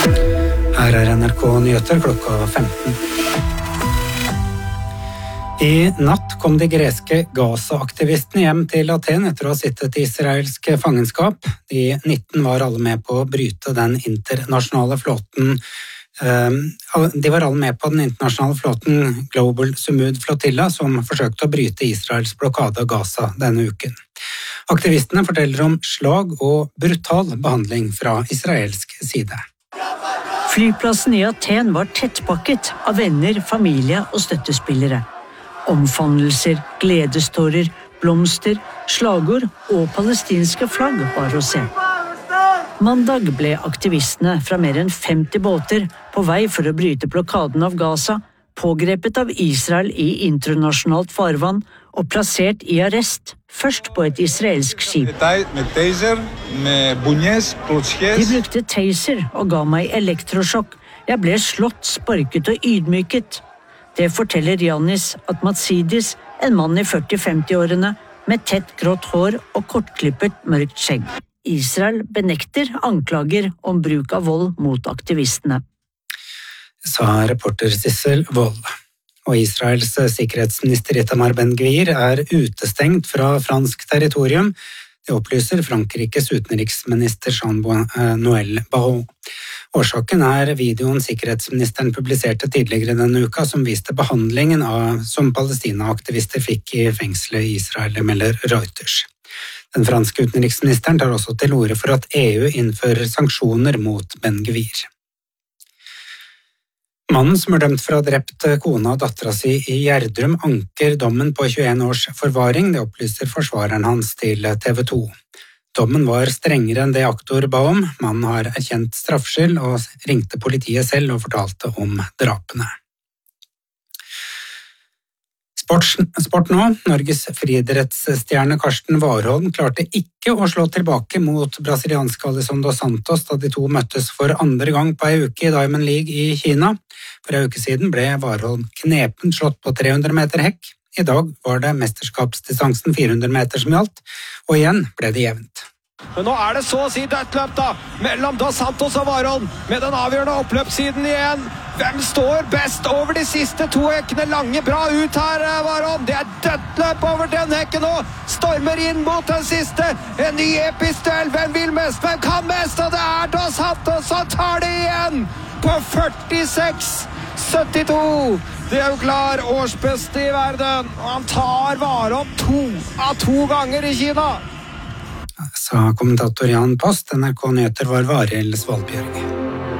Her NRK Nyheter klokka 15. I natt kom de greske Gaza-aktivistene hjem til Aten etter å ha sittet i israelsk fangenskap. De 19 var alle med på å bryte den internasjonale flåten. De var alle med på den internasjonale flåten Global Sumud Flotilla, som forsøkte å bryte Israels blokade av Gaza denne uken. Aktivistene forteller om slag og brutal behandling fra israelsk side. Flyplassen i Aten var tettpakket av venner, familie og støttespillere. Omfavnelser, gledestårer, blomster, slagord og palestinske flagg var å se. Mandag ble aktivistene fra mer enn 50 båter på vei for å bryte blokaden av Gaza, pågrepet av Israel i internasjonalt farvann og plassert i arrest, først på et israelsk skip. De brukte taser og ga meg elektrosjokk. Jeg ble slått, sparket og ydmyket. Det forteller Yannis Atmatsidis, en mann i 40-50-årene med tett grått hår og kortklippet mørkt skjegg. Israel benekter anklager om bruk av vold mot aktivistene. Sa reporter Sissel Wold. Og Israels sikkerhetsminister Itamar Ben-Gvir utestengt fra fransk territorium. Det opplyser Frankrikes utenriksminister Jean-Noël Barrot. Årsaken videoen sikkerhetsministeren publiserte tidligere denne uka, som viste behandlingen som Palestina-aktivister fikk i fengselet i Israel, melder Reuters. Den franske utenriksministeren tar også til orde for at EU innfører sanksjoner mot Ben-Gvir. Mannen som dømt for å ha drept kona og dattera si i Gjerdrum anker dommen på 21 års forvaring, det opplyser forsvareren hans til TV 2. Dommen var strengere enn det aktor ba om. Mannen har erkjent straffskyld og ringte politiet selv og fortalte om drapene. Sport nå. Norges friidrettsstjerne Karsten Warholm klarte ikke å slå tilbake mot brasilianske Alisson dos Santos da de to møttes for andre gang på en uke i Diamond League i Kina. For en uke siden ble Warholm knepent slått på 300 meter hekk. I dag var det mesterskapsdistansen 400 meter som gjaldt, og igjen ble det jevnt. Men nå det så å si dødt løp da, mellom Dos Santos og Warholm, med den avgjørende oppløpssiden igjen. Hvem står best over de siste to hekkene? Lange bra ut her, Warholm. Det dødt løp over den hekken nå. Stormer inn mot den siste. En ny episk duell. Hvem vil mest? Hvem kan mest? Og det Dos Santos som tar det igjen på 46,72. Det jo klar årsbeste i verden. Og han tar Warholm 2 av 2 ganger i Kina. Sa kommentator Jan Post. NRK Nyheter var Arild Svalbjørg.